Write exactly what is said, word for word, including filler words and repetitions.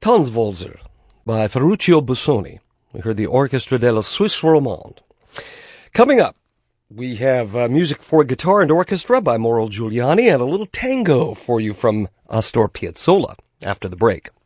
Tanzwalzer by Ferruccio Busoni. We heard the Orchestra della Suisse Romande. Coming up, we have uh, music for guitar and orchestra by Mauro Giuliani and a little tango for you from Astor Piazzolla after the break.